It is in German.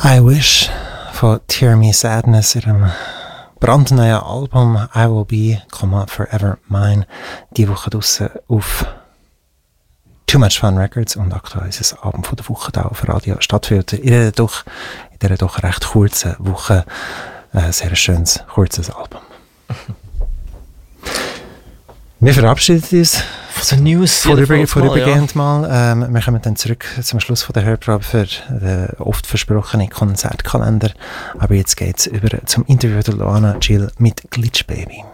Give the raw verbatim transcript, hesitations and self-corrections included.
I Wish von Tear Me Sadness, ihrem brandneuen Album I Will Be, Forever Mine, die Woche draussen auf Too Much Fun Records und aktuell ist das Album von der Woche da auf Radio stattfindet. In dieser doch, in dieser doch recht kurzen Woche ein sehr schönes, kurzes Album. Wir verabschieden uns von den News vorüber, vorübergehend mal. Ja. mal. Ähm, wir kommen dann zurück zum Schluss von der Hörprobe für den oft versprochenen Konzertkalender. Aber jetzt geht es über zum Interview der Luana Gil mit Glitch Baby.